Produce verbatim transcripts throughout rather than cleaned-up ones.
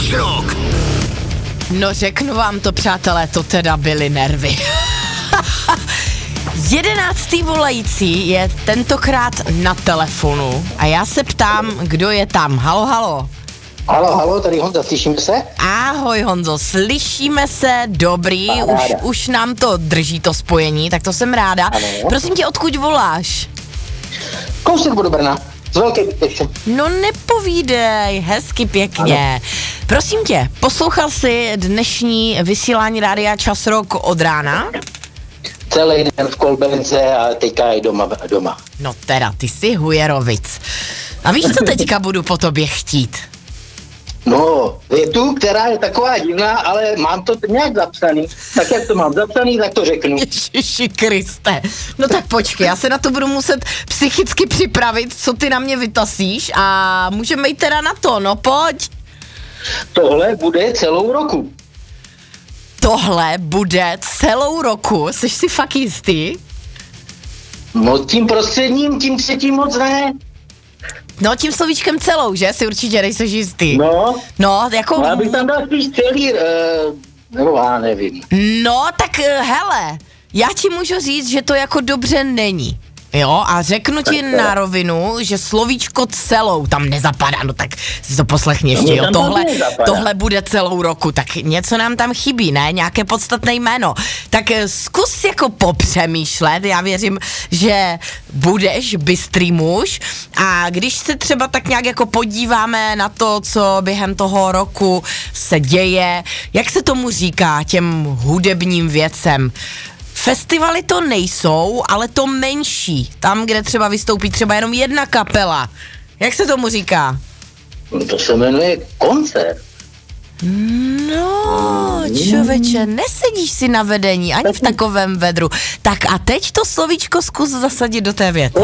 Časrok. No řeknu vám to, přátelé, to teda byly nervy. Jedenáctý volající je tentokrát na telefonu a já se ptám, kdo je tam. Halo, halo. Halo, halo, tady Honza, slyšíme se? Ahoj Honzo, slyšíme se, dobrý, už, už nám to drží to spojení, tak to jsem ráda. Ano. Prosím tě, odkud voláš? Kousek do Brna, z Velké Bystrice. No nepovídej, hezky pěkně. Ano. Prosím tě, poslouchal jsi dnešní vysílání Rádia Časrok od rána? Celý den v Kolbence a teďka i doma, doma. No teda, ty jsi hujerovic. A víš, co teďka budu po tobě chtít? No, větu, která je taková divná, ale mám to nějak zapsaný. Tak jak to mám zapsaný, tak to řeknu. Ježiši Kriste. No tak počkej, já se na to budu muset psychicky připravit, co ty na mě vytasíš a můžeme jít teda na to, no pojď. Tohle bude celou roku. Tohle bude celou roku, jsi si fakt jistý? No tím prostředním, tím třetím moc ne. No tím slovíčkem celou, že? Si určitě nejseš jistý. No. No, jako... No, já bych tam dal spíš celý, uh, nebo já nevím. No, tak hele, já ti můžu říct, že to jako dobře není. Jo, a řeknu ti na rovinu, že slovíčko celou tam nezapadá, no tak si to poslechni ještě, jo, tohle, tohle bude celou roku, tak něco nám tam chybí, ne, nějaké podstatné jméno, tak zkus jako popřemýšlet, já věřím, že budeš bystrý muž a když se třeba tak nějak jako podíváme na to, co během toho roku se děje, jak se tomu říká těm hudebním věcem. Festivaly to nejsou, ale to menší. Tam, kde třeba vystoupí třeba jenom jedna kapela. Jak se tomu říká? No to se jmenuje koncert. No, člověče, nesedíš si na vedení ani v takovém vedru. Tak a teď to slovíčko zkus zasadit do té věty.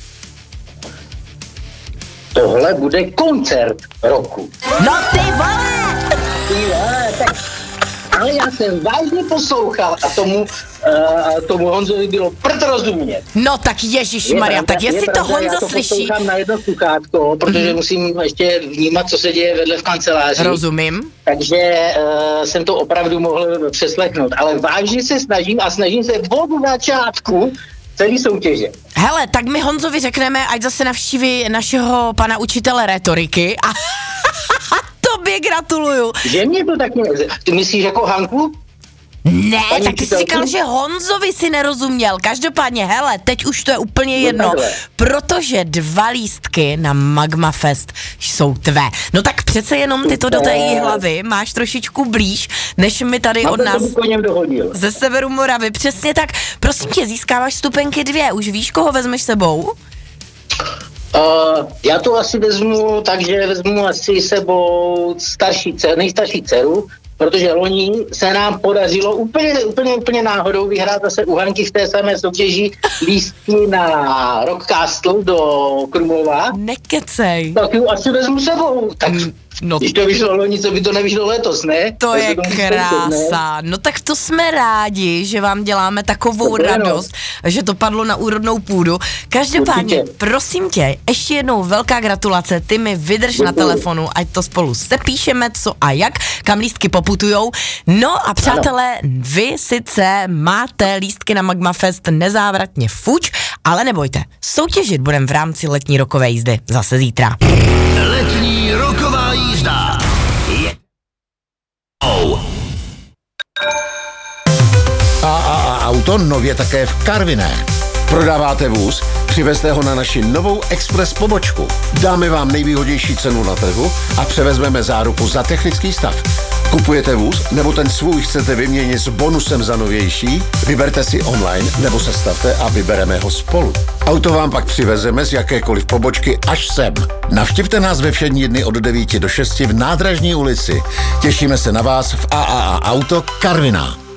Tohle bude koncert roku. No ty vole! Ty vole, tak... Ale já jsem vážně poslouchal a tomu, uh, tomu Honzovi bylo prd rozumět. No tak ježišmarja, tak jestli to Honzo já to slyší... poslouchám na jedno sluchátko, protože mm-hmm. musím ještě vnímat, co se děje vedle v kanceláři. Rozumím. Takže uh, jsem to opravdu mohl přeslechnout, ale vážně se snažím a snažím se od začátku celý soutěže. Hele, tak my Honzovi řekneme, ať zase navštíví našeho pana učitele retoriky a tobě gratuluju. Že mě to tak ne... Ty myslíš jako Hanku? Ne, Paní tak ty jsi říkal, že Honzovi si nerozuměl. Každopádně, hele, teď už to je úplně jedno, no, protože dva lístky na Magma Fest jsou tvé. No tak přece jenom ty to do té hlavy máš trošičku blíž, než mi tady od nás ze severu Moravy. Přesně tak, prosím tě, získáváš stupenky dvě, už víš, koho vezmeš sebou? Uh, já to asi vezmu, takže vezmu asi sebou starší dceru, nejstarší dceru, protože loni se nám podařilo úplně, úplně, úplně náhodou vyhrát zase u Hanky v té samé soutěži lístky na Rockcastle do Krumlova. Nekecej. Tak ju asi vezmu sebou. Tak no, když to vyšlo loni, co by to nevyšlo letos, ne? To tak je krása. Ne? No tak to jsme rádi, že vám děláme takovou to radost, no. Že to padlo na úrodnou půdu. Každopádně, určitě. Prosím tě, ještě jednou velká gratulace, ty mi vydrž Děkuji. Na telefonu, ať to spolu sepíšeme, co a jak, kam lístky poputujou. No a přátelé, ano. Vy sice máte lístky na Magma Fest nezávratně fuč, ale nebojte, soutěžit budeme v rámci letní rokové jízdy zase zítra. Letní roková jízda je... Oh. A, a, a auto nově také v Karviné. Prodáváte vůz? Přivezte ho na naši novou Express pobočku. Dáme vám nejvýhodnější cenu na trhu a převezmeme záruku za technický stav. Kupujete vůz nebo ten svůj chcete vyměnit s bonusem za novější? Vyberte si online nebo se stavte a vybereme ho spolu. Auto vám pak přivezeme z jakékoliv pobočky až sem. Navštivte nás ve všední dny od devíti do šesti v Nádražní ulici. Těšíme se na vás v A A A Auto Karviná.